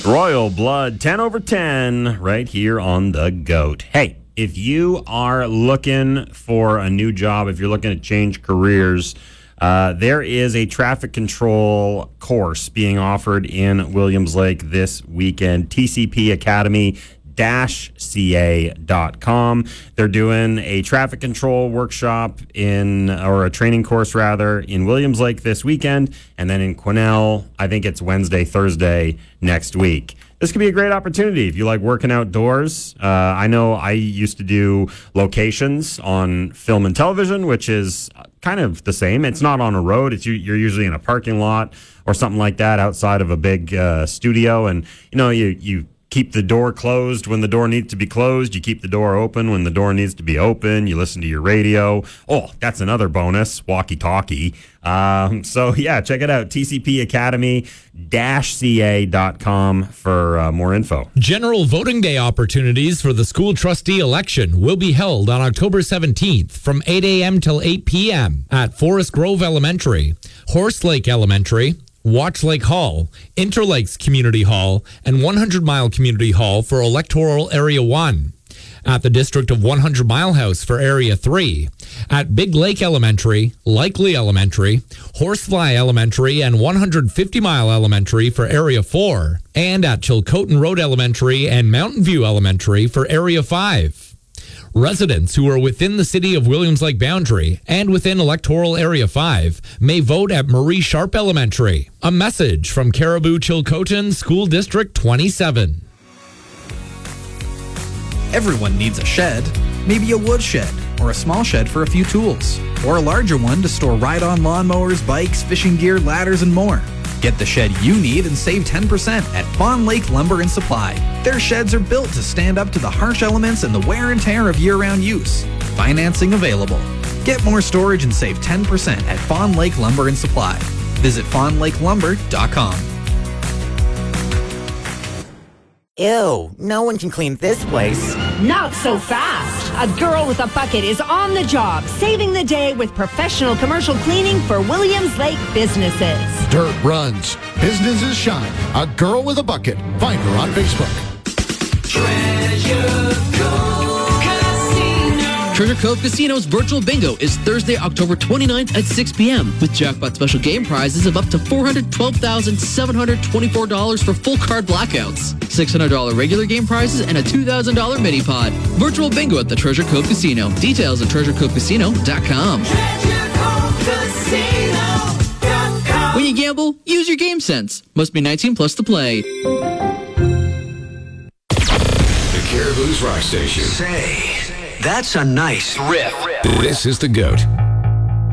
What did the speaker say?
Royal Blood, 10 over 10, right here on The GOAT. Hey, if you are looking for a new job, if you're looking to change careers, there is a traffic control course being offered in Williams Lake this weekend. TCP Academy ca.com. They're doing a traffic control workshop or a training course rather, in Williams Lake this weekend, and then in Quesnel, I think it's Wednesday, Thursday next week. This could be a great opportunity if you like working outdoors. I know I used to do locations on film and television, which is kind of the same. It's not on a road. You're usually in a parking lot or something like that outside of a big studio, and you keep the door closed when the door needs to be closed. You keep the door open when the door needs to be open. You listen to your radio. Oh, that's another bonus, walkie-talkie. So, yeah, check it out, tcpacademy-ca.com for more info. General voting day opportunities for the school trustee election will be held on October 17th from 8 a.m. till 8 p.m. at Forest Grove Elementary, Horse Lake Elementary, Watch Lake Hall, Interlakes Community Hall, and 100 Mile Community Hall for Electoral Area 1. At the District of 100 Mile House for Area 3. At Big Lake Elementary, Likely Elementary, Horsefly Elementary, and 150 Mile Elementary for Area 4. And at Chilcotin Road Elementary and Mountain View Elementary for Area 5. Residents who are within the City of Williams Lake boundary and within Electoral Area 5 may vote at Marie Sharp Elementary. A message from Caribou Chilcotin School District 27. Everyone needs a shed. Maybe a wood shed, or a small shed for a few tools, or a larger one to store ride-on lawnmowers, bikes, fishing gear, ladders, and more. Get the shed you need and save 10% at Fawn Lake Lumber and Supply. Their sheds are built to stand up to the harsh elements and the wear and tear of year-round use. Financing available. Get more storage and save 10% at Fawn Lake Lumber and Supply. Visit fawnlakelumber.com. Ew, no one can clean this place. Not so fast. A girl with a bucket is on the job, saving the day with professional commercial cleaning for Williams Lake businesses. Dirt runs. Businesses shine. A girl with a bucket. Find her on Facebook. Treasure Cove Casino. Treasure Cove Casino's virtual bingo is Thursday, October 29th at 6 p.m. with jackpot special game prizes of up to $412,724 for full card blackouts, $600 regular game prizes, and a $2,000 mini pod. Virtual bingo at the Treasure Cove Casino. Details at treasurecovecasino.com. Treasure Cove Casino.com. When you gamble, use your game sense. Must be 19 plus to play. The Caribou's Rock Station. Say, that's a nice riff. This is The GOAT.